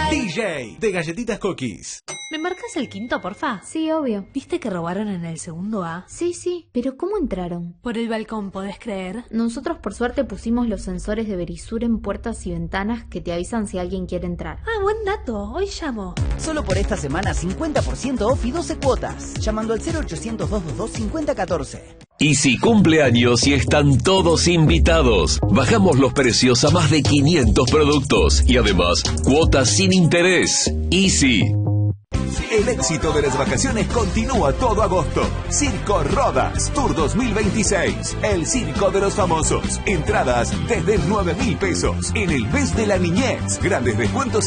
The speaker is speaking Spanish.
DJ de Galletitas Cookies. ¿Me marcas el quinto, porfa? Sí, obvio. ¿Viste que robaron en el segundo A? Sí, pero ¿cómo entraron? Por el balcón, ¿podés creer? Nosotros por suerte pusimos los sensores de Verisur en puertas y ventanas que te avisan si alguien quiere entrar. Ah, buen dato. Hoy llamo. Solo por esta semana 50% off y 12 cuotas. Llamando al 0800-222-5014. Easy cumpleaños y están todos invitados. Bajamos los precios a más de 500 productos y además cuotas sin interés. Easy. El éxito de las vacaciones continúa todo agosto. Circo Rodas Tour 2026. El circo de los famosos. Entradas desde 9.000 pesos. En el mes de la niñez. Grandes descuentos